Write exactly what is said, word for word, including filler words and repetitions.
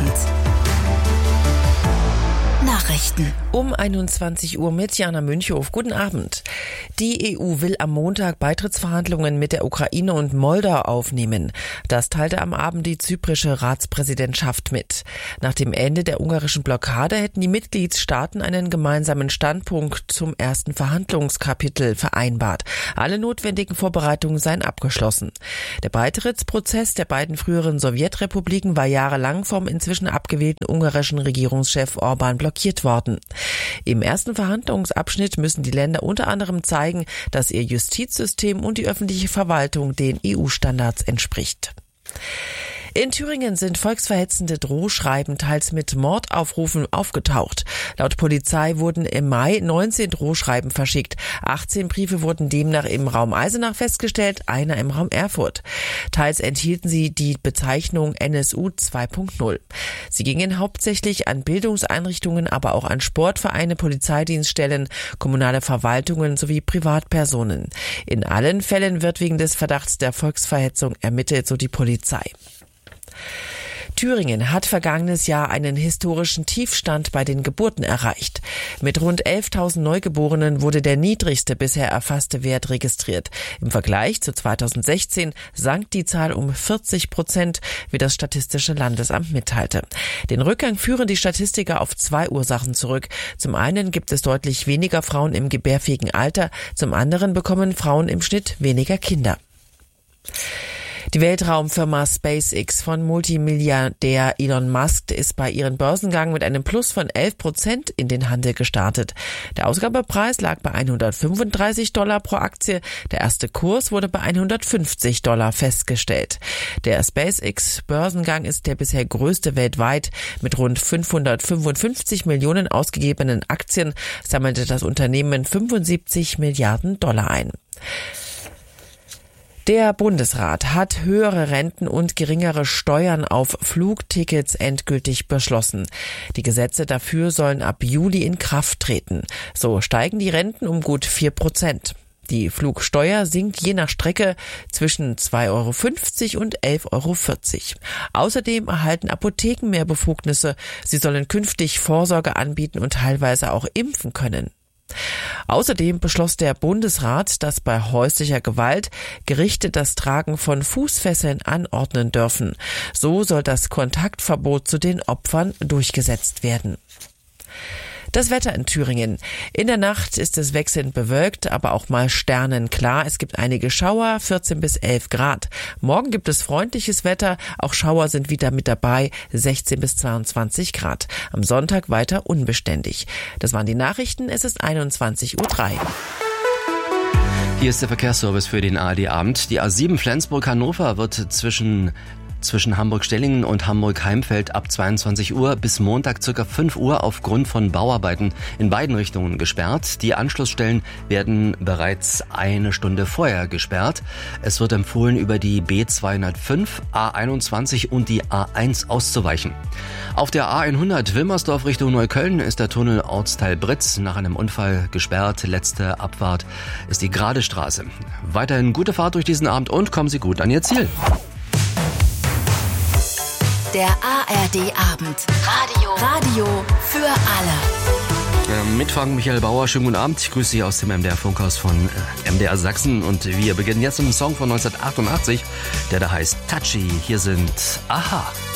Abend. Nachrichten. Um einundzwanzig Uhr mit Jana Münchow. Guten Abend. Die E U will am Montag Beitrittsverhandlungen mit der Ukraine und Moldau aufnehmen. Das teilte am Abend die zyprische Ratspräsidentschaft mit. Nach dem Ende der ungarischen Blockade hätten die Mitgliedstaaten einen gemeinsamen Standpunkt zum ersten Verhandlungskapitel vereinbart. Alle notwendigen Vorbereitungen seien abgeschlossen. Der Beitrittsprozess der beiden früheren Sowjetrepubliken war jahrelang vom inzwischen abgewählten ungarischen Regierungschef Orbán blockiert worden. Im ersten Verhandlungsabschnitt müssen die Länder unter anderem zeigen, dass ihr Justizsystem und die öffentliche Verwaltung den E U-Standards entspricht. In Thüringen sind volksverhetzende Drohschreiben teils mit Mordaufrufen aufgetaucht. Laut Polizei wurden im Mai neunzehn Drohschreiben verschickt. achtzehn Briefe wurden demnach im Raum Eisenach festgestellt, einer im Raum Erfurt. Teils enthielten sie die Bezeichnung N S U zwei Punkt null. Sie gingen hauptsächlich an Bildungseinrichtungen, aber auch an Sportvereine, Polizeidienststellen, kommunale Verwaltungen sowie Privatpersonen. In allen Fällen wird wegen des Verdachts der Volksverhetzung ermittelt, so die Polizei. Thüringen hat vergangenes Jahr einen historischen Tiefstand bei den Geburten erreicht. Mit rund elftausend Neugeborenen wurde der niedrigste bisher erfasste Wert registriert. Im Vergleich zu zweitausendsechzehn sank die Zahl um vierzig Prozent, wie das Statistische Landesamt mitteilte. Den Rückgang führen die Statistiker auf zwei Ursachen zurück. Zum einen gibt es deutlich weniger Frauen im gebärfähigen Alter, zum anderen bekommen Frauen im Schnitt weniger Kinder. Die Weltraumfirma SpaceX von Multimilliardär Elon Musk ist bei ihrem Börsengang mit einem Plus von elf Prozent in den Handel gestartet. Der Ausgabepreis lag bei hundertfünfunddreißig Dollar pro Aktie. Der erste Kurs wurde bei hundertfünfzig Dollar festgestellt. Der SpaceX-Börsengang ist der bisher größte weltweit. Mit rund fünfhundertfünfundfünfzig Millionen ausgegebenen Aktien sammelte das Unternehmen fünfundsiebzig Milliarden Dollar ein. Der Bundesrat hat höhere Renten und geringere Steuern auf Flugtickets endgültig beschlossen. Die Gesetze dafür sollen ab Juli in Kraft treten. So steigen die Renten um gut vier Prozent. Die Flugsteuer sinkt je nach Strecke zwischen zwei Euro fünfzig und elf Euro vierzig. Außerdem erhalten Apotheken mehr Befugnisse. Sie sollen künftig Vorsorge anbieten und teilweise auch impfen können. Außerdem beschloss der Bundesrat, dass bei häuslicher Gewalt Gerichte das Tragen von Fußfesseln anordnen dürfen. So soll das Kontaktverbot zu den Opfern durchgesetzt werden. Das Wetter in Thüringen. In der Nacht ist es wechselnd bewölkt, aber auch mal sternenklar. Es gibt einige Schauer, vierzehn bis elf Grad. Morgen gibt es freundliches Wetter, auch Schauer sind wieder mit dabei, sechzehn bis zweiundzwanzig Grad. Am Sonntag weiter unbeständig. Das waren die Nachrichten, es ist einundzwanzig Uhr drei. Hier ist der Verkehrsservice für den A R D-Abend. Die A sieben Flensburg-Hannover wird zwischen Zwischen Hamburg-Stellingen und Hamburg-Heimfeld ab zweiundzwanzig Uhr bis Montag ca. fünf Uhr aufgrund von Bauarbeiten in beiden Richtungen gesperrt. Die Anschlussstellen werden bereits eine Stunde vorher gesperrt. Es wird empfohlen, über die B zweihundertfünf, A einundzwanzig und die A eins auszuweichen. Auf der A hundert Wilmersdorf Richtung Neukölln ist der Tunnel Ortsteil Britz nach einem Unfall gesperrt. Letzte Abfahrt ist die Gerade Straße. Weiterhin gute Fahrt durch diesen Abend und kommen Sie gut an Ihr Ziel. Der A R D-Abend. Radio. Radio für alle. Mitfahren Michael Bauer, schönen guten Abend. Ich grüße Sie aus dem M D R-Funkhaus von M D R Sachsen. Und wir beginnen jetzt mit einem Song von neunzehnhundertachtundachtzig, der da heißt Touchy. Hier sind Aha.